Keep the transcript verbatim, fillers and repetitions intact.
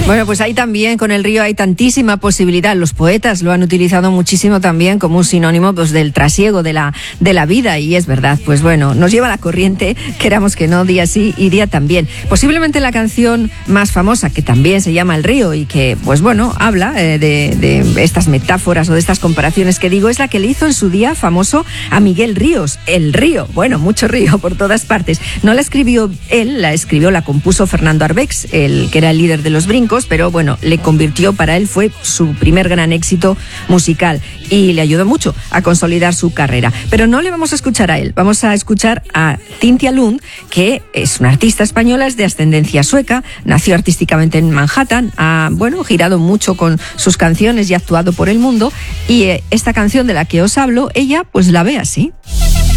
Bueno, pues ahí también con el río hay tantísima posibilidad. Los poetas lo han utilizado muchísimo también como un sinónimo pues del trasiego de la, de la vida, y es verdad, pues bueno, nos lleva la corriente, queramos que no, día sí y día también. Posiblemente la canción más famosa, que también se llama El río y que, pues bueno, habla eh, de, de estas metáforas o de estas comparaciones que digo, es la que le hizo en su día famoso a Miguel Ríos, El río. Bueno, mucho río por todas partes. No la escribió él, la escribió, la compuso Fernando Arbex, el que era el líder de Los Brincos, pero bueno, le convirtió, para él fue su primer gran éxito musical y le ayudó mucho a consolidar su carrera. Pero no le vamos a escuchar a él, vamos a escuchar a Cynthia Lund, que es una artista española, es de ascendencia sueca, nació artísticamente en Manhattan, ha, bueno, girado mucho con sus canciones y ha actuado por el mundo, y eh, esta canción de la que os hablo, ella pues la ve así.